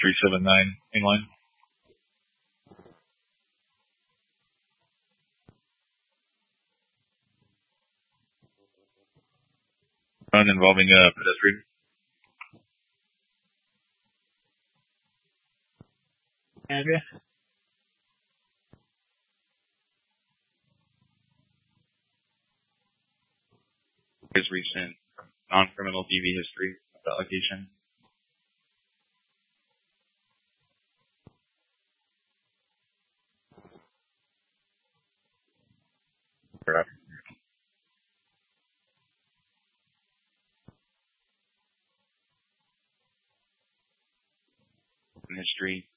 379 inline. Run involving a pedestrian. Address? His recent non-criminal DV history of the allegation. Correct. History